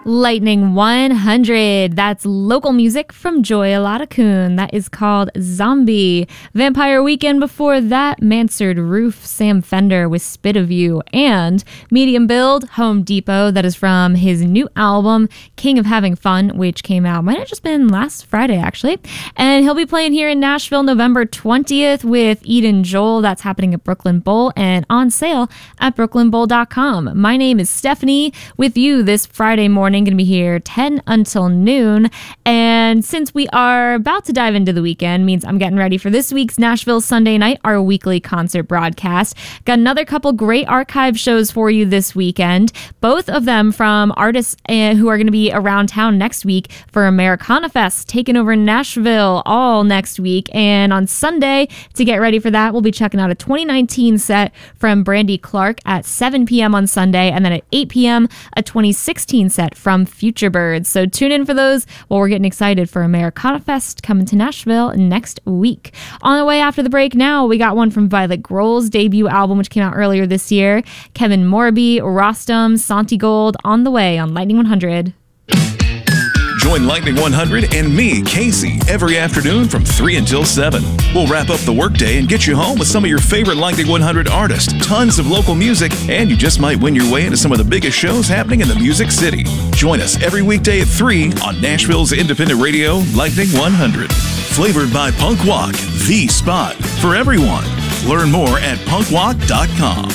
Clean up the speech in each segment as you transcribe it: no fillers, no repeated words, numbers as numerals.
Lightning 100. That's local music from Joy Aladakun. That is called Zombie. Vampire Weekend before that, Mansard Roof, Sam Fender with Spit of You. And Medium Build, Home Depot. That is from his new album, King of Having Fun, which came out, might have just been last Friday, actually. And he'll be playing here in Nashville November 20th with Eden Joel. That's happening at Brooklyn Bowl and on sale at brooklynbowl.com. My name is Stephanie with you this Friday morning. Going to be here 10 until noon. And since we are about to dive into the weekend, means I'm getting ready for this week's Nashville Sunday Night, our weekly concert broadcast. Got another couple great archive shows for you this weekend, both of them from artists who are going to be around town next week for Americana Fest, taking over Nashville all next week. And on Sunday, to get ready for that, we'll be checking out a 2019 set from Brandy Clark at 7 p.m. on Sunday, and then at 8 p.m., a 2016 set from Future Birds. So tune in for those while we're getting excited for Americana Fest coming to Nashville next week. On the way after the break now, we got one from Violet Grohl's debut album, which came out earlier this year. Kevin Morby, Rostam, Santi Gold on the way on Lightning 100. Join Lightning 100 and me, Casey, every afternoon from 3 until 7. We'll wrap up the workday and get you home with some of your favorite Lightning 100 artists, tons of local music, and you just might win your way into some of the biggest shows happening in the Music City. Join us every weekday at 3 on Nashville's independent radio, Lightning 100. Flavored by Punk Walk, the spot for everyone. Learn more at punkwalk.com.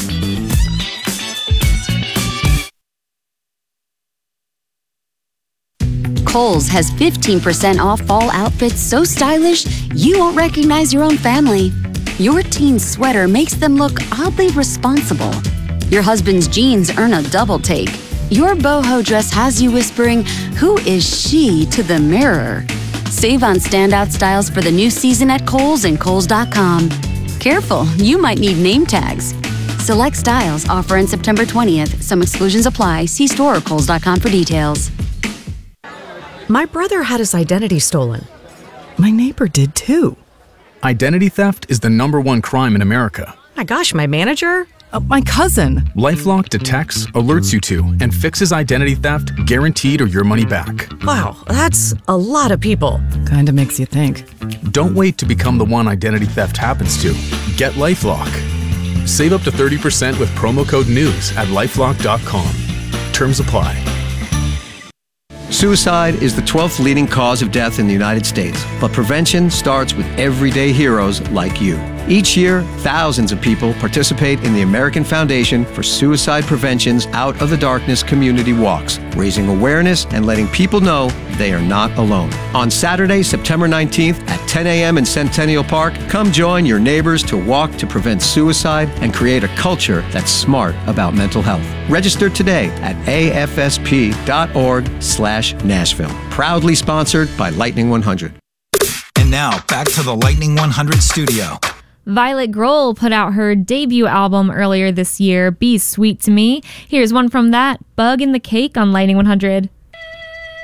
Kohl's has 15% off fall outfits so stylish you won't recognize your own family. Your teen's sweater makes them look oddly responsible. Your husband's jeans earn a double take. Your boho dress has you whispering, "Who is she?" to the mirror. Save on standout styles for the new season at Kohl's and Kohl's.com. Careful, you might need name tags. Select styles offer on September 20th. Some exclusions apply. See store or Kohl's.com for details. My brother had his identity stolen. My neighbor did too. Identity theft is the #1 crime in America. My gosh, my manager? My cousin. LifeLock detects, alerts you to, and fixes identity theft guaranteed or your money back. Wow, that's a lot of people. Kinda makes you think. Don't wait to become the one identity theft happens to. Get LifeLock. Save up to 30% with promo code NEWS at lifelock.com. Terms apply. Suicide is the 12th leading cause of death in the United States, but prevention starts with everyday heroes like you. Each year, thousands of people participate in the American Foundation for Suicide Prevention's Out of the Darkness community walks, raising awareness and letting people know they are not alone. On Saturday, September 19th at 10 a.m. in Centennial Park, come join your neighbors to walk to prevent suicide and create a culture that's smart about mental health. Register today at afsp.org/Nashville. Proudly sponsored by Lightning 100. And now, back to the Lightning 100 studio. Violet Grohl put out her debut album earlier this year, Be Sweet to Me. Here's one from that, Bug in the Cake on Lightning 100.